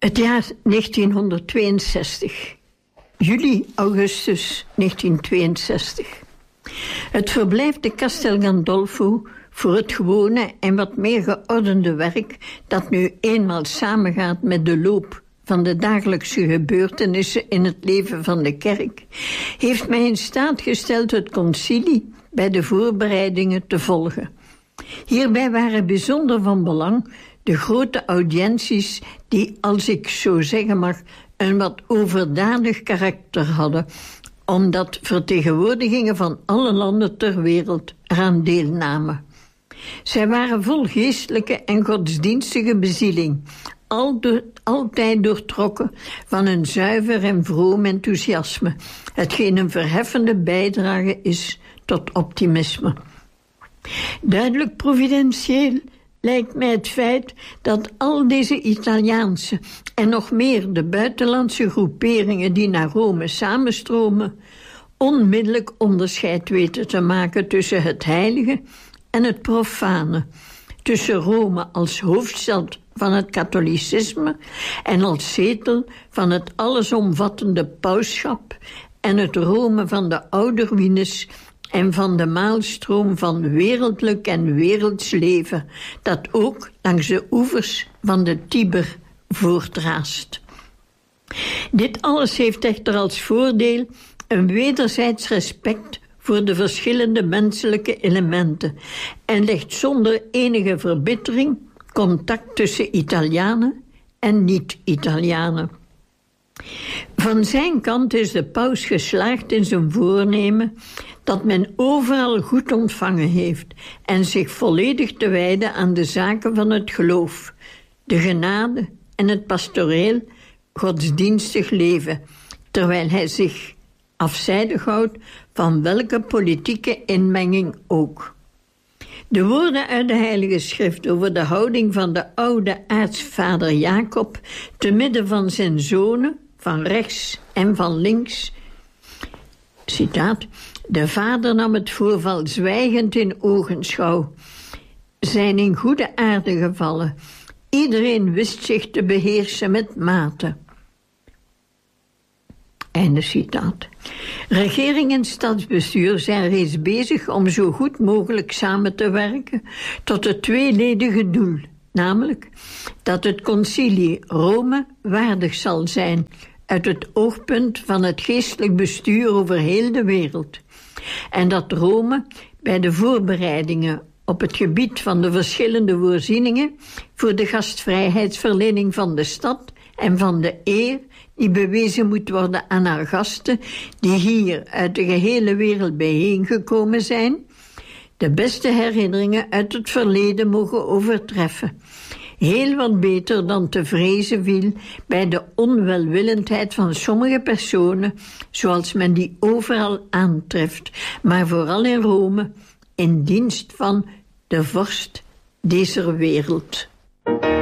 Het jaar 1962. Juli-augustus 1962. Het verblijf de Castel Gandolfo voor het gewone en wat meer geordende werk dat nu eenmaal samengaat met de loop van de dagelijkse gebeurtenissen in het leven van de kerk, heeft mij in staat gesteld het concilie bij de voorbereidingen te volgen. Hierbij waren bijzonder van belang de grote audiënties die, als ik zo zeggen mag, een wat overdadig karakter hadden, omdat vertegenwoordigingen van alle landen ter wereld eraan deelnamen. Zij waren vol geestelijke en godsdienstige bezieling, altijd doortrokken van een zuiver en vroom enthousiasme, hetgeen een verheffende bijdrage is tot optimisme. Duidelijk providentieel lijkt mij het feit dat al deze Italiaanse en nog meer de buitenlandse groeperingen die naar Rome samenstromen, onmiddellijk onderscheid weten te maken tussen het heilige en het profane, tussen Rome als hoofdstad van het katholicisme en als zetel van het allesomvattende pausschap en het Rome van de ouderwines en van de maalstroom van wereldlijk en werelds leven dat ook langs de oevers van de Tiber voortraast. Dit alles heeft echter als voordeel een wederzijds respect voor de verschillende menselijke elementen en legt zonder enige verbittering contact tussen Italianen en niet-Italianen. Van zijn kant is de paus geslaagd in zijn voornemen dat men overal goed ontvangen heeft en zich volledig te wijden aan de zaken van het geloof, de genade en het pastoreel godsdienstig leven, terwijl hij zich afzijdig houdt van welke politieke inmenging ook. De woorden uit de Heilige Schrift over de houding van de oude aartsvader Jacob te midden van zijn zonen, van rechts en van links. Citaat: de vader nam het voorval zwijgend in ogenschouw, zijn in goede aarde gevallen. Iedereen wist zich te beheersen met mate. Einde citaat. Regering en stadsbestuur zijn reeds bezig om zo goed mogelijk samen te werken tot het tweeledige doel, namelijk dat het concilie Rome waardig zal zijn uit het oogpunt van het geestelijk bestuur over heel de wereld, en dat Rome bij de voorbereidingen op het gebied van de verschillende voorzieningen voor de gastvrijheidsverlening van de stad en van de eer die bewezen moet worden aan haar gasten die hier uit de gehele wereld bijeengekomen zijn, de beste herinneringen uit het verleden mogen overtreffen. Heel wat beter dan te vrezen viel bij de onwelwillendheid van sommige personen, zoals men die overal aantreft, maar vooral in Rome, in dienst van de vorst deze wereld.